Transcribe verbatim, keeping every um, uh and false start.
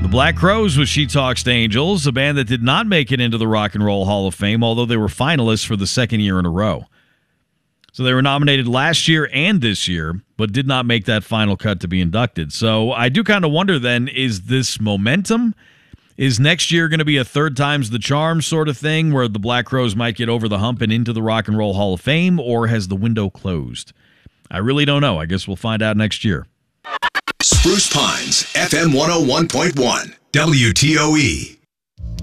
Black Crowes with She Talks to Angels, a band that did not make it into the Rock and Roll Hall of Fame, although they were finalists for the second year in a row. So they were nominated last year and this year, but did not make that final cut to be inducted. So I do kind of wonder then, is this momentum? Is next year going to be a third time's the charm sort of thing where the Black Crowes might get over the hump and into the Rock and Roll Hall of Fame, or has the window closed? I really don't know. I guess we'll find out next year. Spruce Pines, F M one oh one point one, W T O E.